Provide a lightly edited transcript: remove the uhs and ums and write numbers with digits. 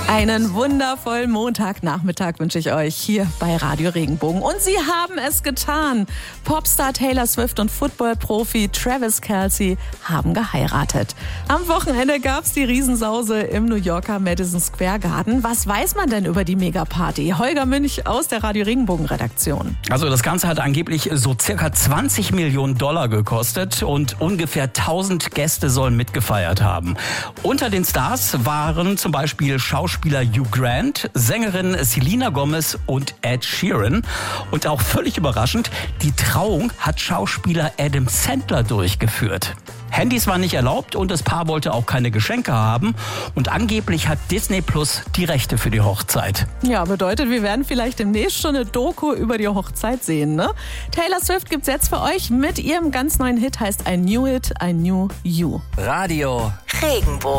Einen wundervollen Montagnachmittag wünsche ich euch hier bei Radio Regenbogen. Und sie haben es getan. Popstar Taylor Swift und Football-Profi Travis Kelce haben geheiratet. Am Wochenende gab es die Riesensause im New Yorker Madison Square Garden. Was weiß man denn über die Megaparty? Holger Münch aus der Radio Regenbogen-Redaktion. Also das Ganze hat angeblich so circa 20 Millionen Dollar gekostet und ungefähr 1000 Gäste sollen mitgefeiert haben. Unter den Stars waren zum Beispiel Schauspieler Hugh Grant, Sängerin Selena Gomez und Ed Sheeran. Und auch völlig überraschend, die Trauung hat Schauspieler Adam Sandler durchgeführt. Handys waren nicht erlaubt und das Paar wollte auch keine Geschenke haben. Und angeblich hat Disney Plus die Rechte für die Hochzeit. Ja, bedeutet, wir werden vielleicht demnächst schon eine Doku über die Hochzeit sehen, ne? Taylor Swift gibt's jetzt für euch mit ihrem ganz neuen Hit, heißt I Knew It, I Knew You. Radio Regenbogen.